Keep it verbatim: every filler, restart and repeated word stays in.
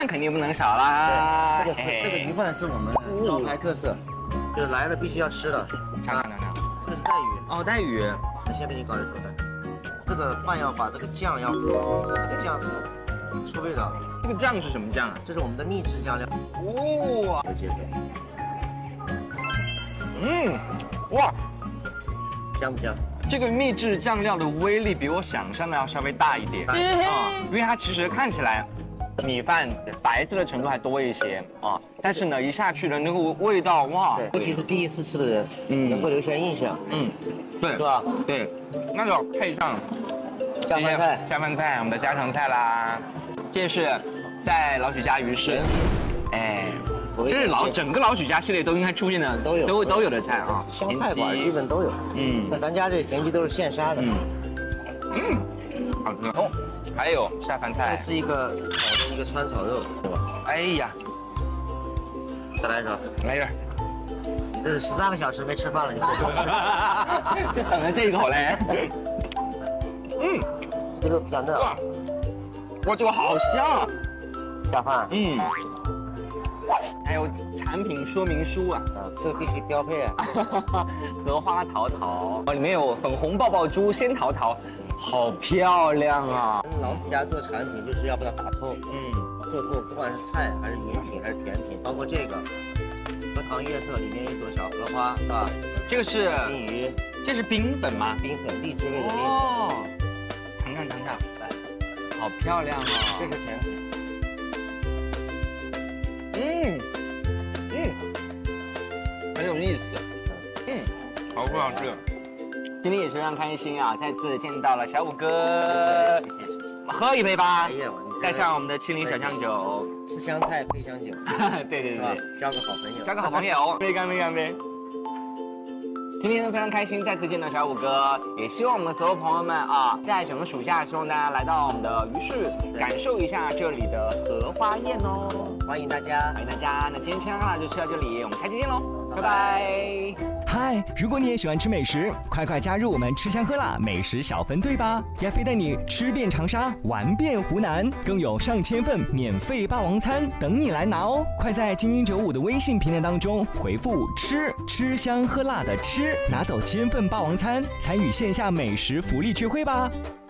那肯定不能少啦。 对，这个是这个鱼饭是我们的招牌特色，就是来了必须要吃的。 尝尝尝尝。 这是带鱼。 哦，带鱼。 我先给你搞一口的。这个饭要把这个酱要，这个酱是出味的。 这个酱是什么酱啊？ 这是我们的秘制酱料。 哇！ 接受。 嗯，哇， 香不香？ 这个秘制酱料的威力比我想象的要稍微大一点啊，因为它其实看起来米饭白色的程度还多一些啊，但是呢，一下去的那个味道，哇， 尤其是第一次吃的人，嗯，能够留下印象， 嗯，对， 是吧？ 对，那就配上下饭菜， 下饭菜，我们的家常菜啦，这是在老许家鱼市，哎。这是老整个老许家系列都应该出现的， 都有都都有的菜啊， 湘菜馆基本都有。嗯，那咱家这田鸡都是现杀的。嗯， 嗯，好吃哦。还有下饭菜， 这是一个炒的一个川炒肉，对吧？ 哎呀， 再来一勺， 来一个。 你这是十三个小时没吃饭了，你得多吃。 就等着这一口嘞。嗯， 这个肉比较嫩。哇， 哇，这个好香啊！ 下饭。 嗯。还有产品说明书啊， 啊，这个必须标配啊！ 荷花桃桃，哦，里面有粉红爆爆珠、鲜桃桃，好漂亮啊！ 老许家做产品就是要把它打透，嗯，做透，不管是菜还是饮品还是甜品，包括这个荷塘月色里面一朵小荷花，是吧？ 这个是冰鱼， 这是冰粉吗？ 冰粉，荔枝味的冰粉。 哦，尝尝尝尝，来，好漂亮啊！ 这是甜品。 嗯嗯，很有意思。嗯，好不好吃？今天也是非常开心啊，再次见到了小五哥，谢谢。喝一杯吧，带上我们的麒麟小酱酒， 吃香菜配香酒。 对对对， 交个好朋友， 交个好朋友，干杯干杯干杯！今天呢非常开心，再次见到小五哥，也希望我们所有朋友们啊，在整个暑假希望大家来到我们的鱼市，感受一下这里的荷花宴哦。 欢迎大家， 欢迎大家。那今天千辣就吃到这里，我们下期见喽，拜拜。 嗨，如果你也喜欢吃美食，快快加入我们吃香喝辣美食小分队吧！亚飞带你吃遍长沙，玩遍湖南，更有上千份免费霸王餐等你来拿哦！快在精英九五的微信平台当中回复“吃”，吃香喝辣的吃，拿走千份霸王餐，参与线下美食福利聚会吧！